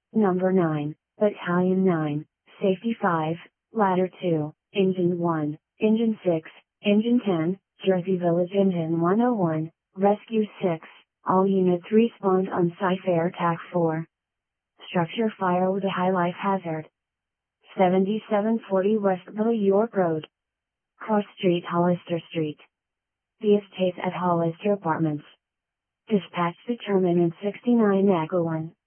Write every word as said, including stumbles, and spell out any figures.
Number nine, Battalion nine, Safety five, Ladder two, Engine one, Engine six, Engine ten, Jersey Village Engine one oh one, Rescue six, all units respawned on site for attack four. Structure fire with a high life hazard. seventy-seven forty West Villa York Road. Cross Street, Hollister Street. The Estates at Hollister Apartments. Dispatch determinant sixty-nine Echo one.